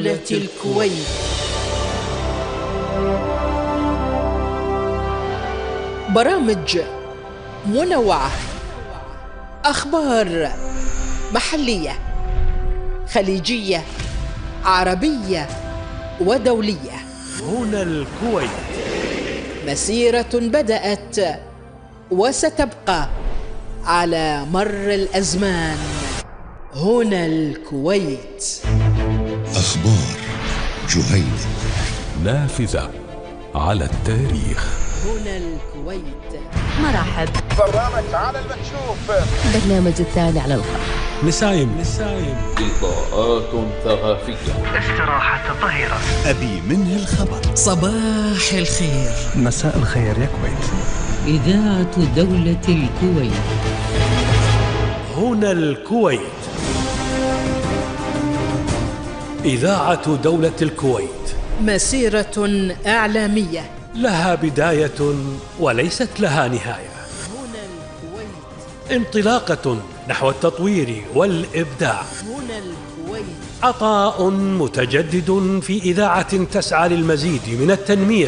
دولة الكويت. برامج منوعة، أخبار محلية، خليجية، عربية ودولية. هنا الكويت، مسيرة بدأت وستبقى على مر الأزمان. هنا الكويت. أخبار جهينة، نافذة على التاريخ. هنا الكويت. مرحب. برنامج على المكشوف. برنامج الثاني على الخط. نسايم. إضاءات ثقافية. استراحة ظهيرة. أبي منه الخبر. صباح الخير. مساء الخير يا كويت. إذاعة دولة الكويت. هنا الكويت. إذاعة دولة الكويت، مسيرة إعلامية لها بداية وليست لها نهاية. هنا الكويت. انطلاقة نحو التطوير والإبداع. هنا الكويت. عطاء متجدد في إذاعة تسعى للمزيد من التنمية